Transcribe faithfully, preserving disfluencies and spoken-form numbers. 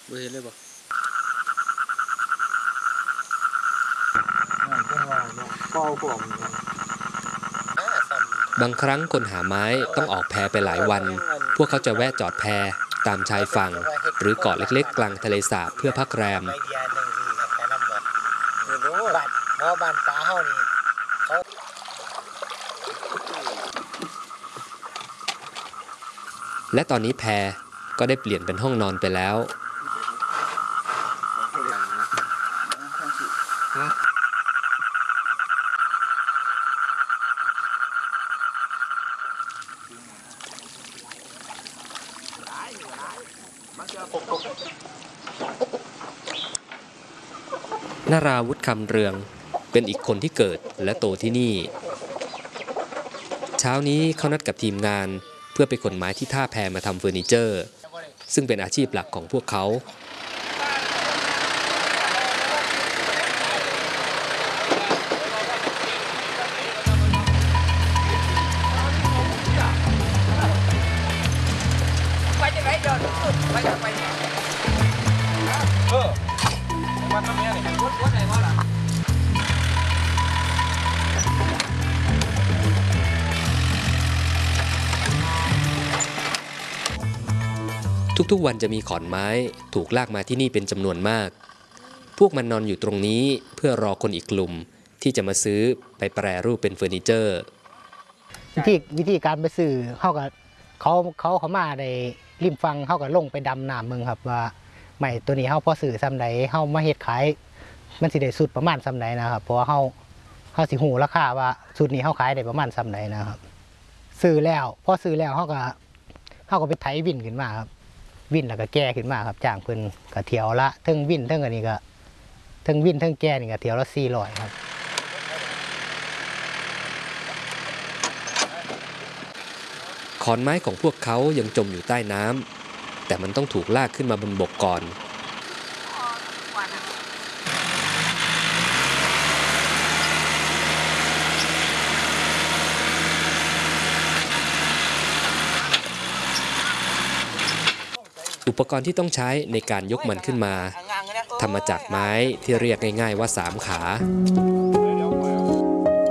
บ่เห็นเลยบ่บางครั้งคนหาไม้ต้องออกแพไปหลายวันพวกเขาจะแวะจอดแพตามชายฝั่งหรือเกาะเล็กๆกลางทะเลสาบเพื่อพักแรมและตอนนี้แพก็ได้เปลี่ยนเป็นห้องนอนไปแล้วนาราวุฒิคำเรืองเป็นอีกคนที่เกิดและโตที่นี่เช้านี้เขานัดกับทีมงานเพื่อไปขนไม้ที่ท่าแพมาทำเฟอร์นิเจอร์ซึ่งเป็นอาชีพหลักของพวกเขาทุกๆวันจะมีขอนไม้ถูกลากมาที่นี่เป็นจำนวนมากพวกมันนอนอยู่ตรงนี้เพื่อรอคนอีกกลุ่มที่จะมาซื้อไปแปรรูปเป็นเฟอร์นิเจอร์วิธีวิธีการไปซื้อเขาก็เขาเขาเขามาในริมฟังเขาก็ลงไปดำน้ำเมืองครับว่าใหม่ตัวนี้เขาพอซื้อซ้ำใดเขามาเฮ็ดขายมันสิได้สุดประมาณซ้ำใดนะครับเพราะว่าเขาเขาสิหูราคาว่าสุดนี้เขาขายได้ประมาณซ้ำใดนะครับซื้อแล้วพอซื้อแล้วเขาก็เขาก็ไปไถวินขึ้นมาครับวินแล้วก็แก่ขึ้นมาครับจ้างเพิ่นก็เที่ยวละทั้งวินทั้งอันนี้ก็ทั้งวินทั้งแก่นี่ก็เที่ยวละสี่ร้อยครับขอนไม้ของพวกเขายังจมอยู่ใต้น้ำแต่มันต้องถูกลากขึ้นมาบนบกก่อนอุปกรณ์ที่ต้องใช้ในการยกมันขึ้นมาทำมาจากไม้ที่เรียกง่ายๆว่าสามขา